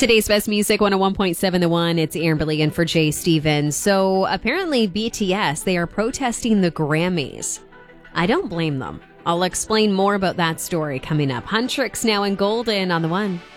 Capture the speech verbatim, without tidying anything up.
Today's best music, one oh one point seven The One. It's Aaron Billy in for Jay Stevens. So apparently B T S, they are protesting the Grammys. I don't blame them. I'll explain more about that story coming up. Huntrix now in Golden on The One.